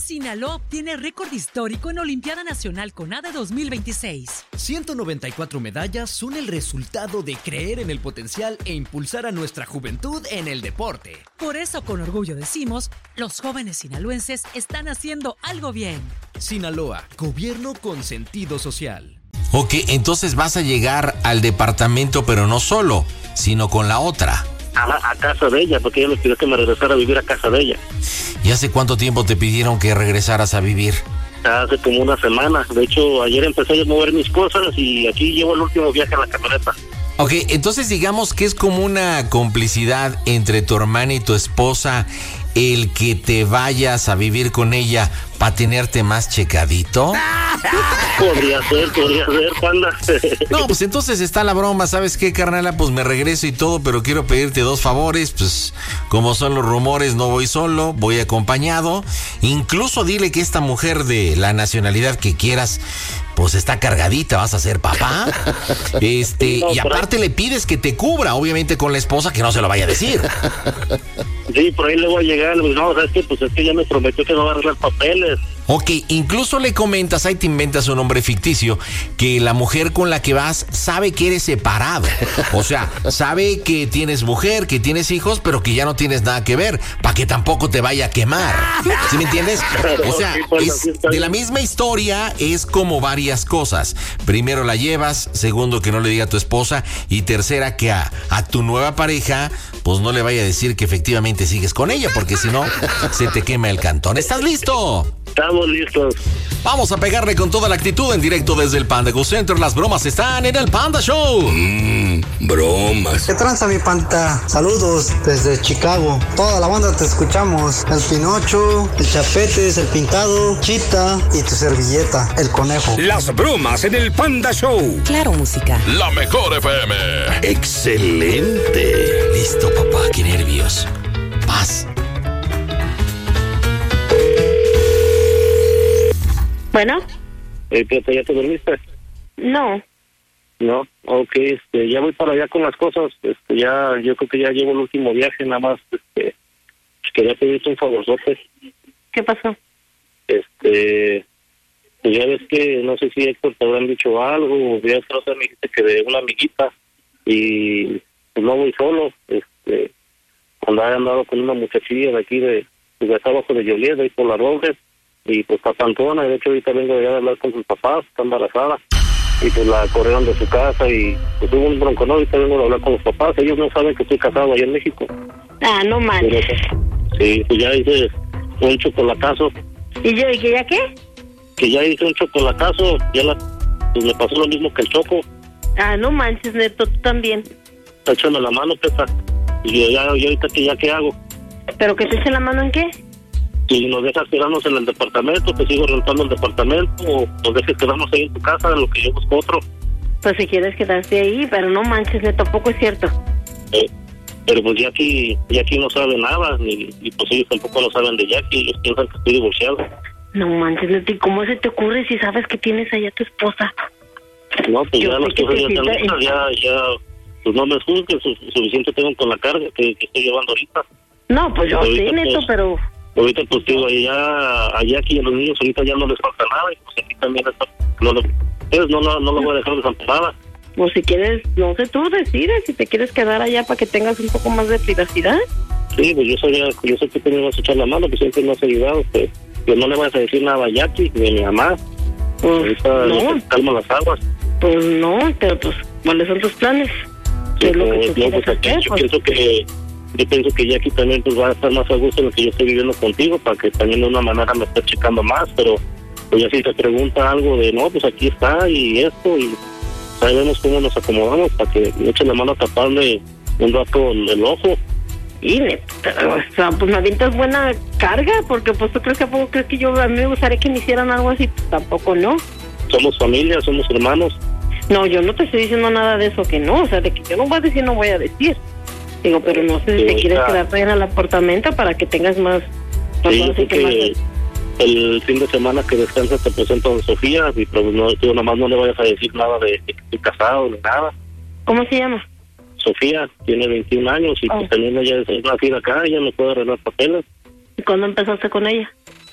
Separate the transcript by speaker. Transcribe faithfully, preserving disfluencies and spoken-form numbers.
Speaker 1: Sinaloa obtiene récord histórico en Olimpiada Nacional CONADE dos mil veintiséis.
Speaker 2: ciento noventa y cuatro medallas son el resultado de creer en el potencial e impulsar a nuestra juventud en el deporte.
Speaker 1: Por eso, con orgullo decimos, los jóvenes sinaloenses están haciendo algo bien.
Speaker 2: Sinaloa, gobierno con sentido social.
Speaker 3: Ok, entonces vas a llegar al departamento, pero no solo, sino con la otra.
Speaker 4: A, a casa de ella, porque ella me pidió que me regresara a vivir a casa de ella.
Speaker 3: ¿Y hace cuánto tiempo te pidieron que regresaras a vivir?
Speaker 4: Hace como una semana. De hecho, ayer empecé a mover mis cosas y aquí llevo el último viaje en la camioneta.
Speaker 3: Ok, entonces digamos que es como una complicidad entre tu hermana y tu esposa el que te vayas a vivir con ella para tenerte más checadito.
Speaker 4: Podría ser, podría ser, panda.
Speaker 3: No, pues entonces está la broma, ¿sabes qué, carnala? Pues me regreso y todo, pero quiero pedirte dos favores, pues como son los rumores, no voy solo, voy acompañado. Incluso dile que esta mujer de la nacionalidad que quieras, pues está cargadita, vas a ser papá. Este, no, y aparte ahí le pides que te cubra, obviamente con la esposa, que no se lo vaya a decir.
Speaker 4: Sí, por ahí le voy a llegar. No, ¿sabes qué? Pues es que ya me prometió que no va a arreglar papeles.
Speaker 3: Ok, incluso le comentas, ahí te inventas un nombre ficticio, que la mujer con la que vas sabe que eres separado. O sea, sabe que tienes mujer, que tienes hijos, pero que ya no tienes nada que ver, para que tampoco te vaya a quemar. ¿Sí me entiendes? O sea, es de la misma historia, es como varias cosas. Primero la llevas, segundo que no le diga a tu esposa, y tercera que a, a tu nueva pareja, pues no le vaya a decir que efectivamente sigues con ella, porque si no, se te quema el cantón. ¿Estás listo?
Speaker 4: Estamos listos.
Speaker 3: Vamos a pegarle con toda la actitud en directo desde el Panda Go Center. Las bromas están en el Panda Show.
Speaker 5: Mmm, bromas.
Speaker 6: ¿Qué tranza, mi panta? Saludos desde Chicago. Toda la banda te escuchamos. El Pinocho, el Chapetes, el Pintado, Chita y tu servilleta, el Conejo.
Speaker 5: Las bromas en el Panda Show.
Speaker 1: Claro, música.
Speaker 7: La mejor F M.
Speaker 5: Excelente.
Speaker 3: Listo, papá, qué nervios. Paz.
Speaker 8: Bueno.
Speaker 4: Eh, ¿Ya te dormiste?
Speaker 8: No.
Speaker 4: No, ok, este, ya voy para allá con las cosas, este, ya, yo creo que ya llevo el último viaje, nada más, este, quería pedirte un favorzote.
Speaker 8: ¿Qué pasó?
Speaker 4: Este, pues ya ves que, no sé si Héctor te habrán dicho algo, o ya otra me dijiste que de una amiguita, y pues no voy solo, este, cuando he andado con una muchachilla de aquí, de, pues de acá abajo de Joliet, de ahí por la Robles, y pues está cantona, de hecho ahorita vengo de hablar con sus papás, está embarazada, y pues la corrieron de su casa, y pues hubo un bronco, no, ahorita vengo de hablar con los papás, ellos no saben que estoy casado allá en México.
Speaker 8: Ah, no manches.
Speaker 4: Sí, pues ya hice un chocolatazo.
Speaker 8: ¿Y yo, y que ya qué?
Speaker 4: Que ya hice un chocolatazo, ya la, pues me pasó lo mismo que el choco.
Speaker 8: Ah, no manches, Neto, tú también.
Speaker 4: Échame la mano, Peta, y ya, y ahorita que ya qué hago.
Speaker 8: ¿Pero que te eche la mano en qué?
Speaker 4: Si nos dejas quedarnos en el departamento, te sigo rentando el departamento, o nos dejes quedarnos ahí en tu casa, en lo que yo busco otro.
Speaker 8: Pues si quieres quedarte ahí, pero no manches, Neto, tampoco es cierto.
Speaker 4: Eh, pero pues Jackie, Jackie no sabe nada, ni, y pues ellos tampoco lo saben de Jackie, ellos piensan que estoy divorciado.
Speaker 8: No manches, Neto, ¿y cómo se te ocurre si sabes que tienes allá a tu esposa?
Speaker 4: No, pues
Speaker 8: yo
Speaker 4: ya las cosas ya están listas, ya, ya, pues no me juzgues, su, suficiente tengo con la carga que, que estoy llevando ahorita.
Speaker 8: No, pues yo sí, Neto,
Speaker 4: pues,
Speaker 8: pero...
Speaker 4: Ahorita pues digo, allá, allá aquí a los niños ahorita ya no les falta nada, y pues aquí también está, no lo, pues, no, no, no lo voy a dejar desamparada.
Speaker 8: Pues si quieres, no sé, tú decides si te quieres quedar allá para que tengas un poco más de privacidad.
Speaker 4: Sí, pues yo sabía, yo sé que tú me vas a echar la mano, que siempre me has ayudado, pues, que no le vas a decir nada a Jackie ni a mi mamá.
Speaker 8: Pues
Speaker 4: ahorita
Speaker 8: no.
Speaker 4: Calma las aguas.
Speaker 8: Pues no, pero pues, ¿cuáles son tus planes? ¿Qué
Speaker 4: Sí,
Speaker 8: es lo que
Speaker 4: pues,
Speaker 8: tú
Speaker 4: no,
Speaker 8: quieres
Speaker 4: pues, aquí,
Speaker 8: hacer?
Speaker 4: yo
Speaker 8: Pues?
Speaker 4: pienso que yo pienso que Jackie también pues va a estar más a gusto en lo que yo estoy viviendo contigo, para que también de una manera me esté checando más, pero pues ya si te pregunta algo de no, pues aquí está y esto, y sabemos cómo nos acomodamos para que me echen la mano a taparme un rato el, el ojo.
Speaker 8: Y o sea, pues me avientas buena carga, porque pues tú crees que a poco crees que yo a mí me gustaría que me hicieran algo así, pues tampoco, ¿no?
Speaker 4: Somos familia, somos hermanos.
Speaker 8: No, yo no te estoy diciendo nada de eso que no, o sea, de que yo no voy a decir, no voy a decir. Digo, pero no sé si
Speaker 4: Sí,
Speaker 8: te quieres
Speaker 4: ya.
Speaker 8: quedar en el apartamento para que tengas más...
Speaker 4: Sí,
Speaker 8: así
Speaker 4: porque
Speaker 8: que más...
Speaker 4: el fin de semana que descansas te presento a Sofía, y pero no, tú nada más no le vayas a decir nada de, de que estoy casado ni nada.
Speaker 8: ¿Cómo se llama?
Speaker 4: Sofía tiene veintiún años y
Speaker 8: Oh.
Speaker 4: pues también ella es nacida acá, ella no puede arreglar papeles.
Speaker 8: ¿Y cuándo empezaste con ella?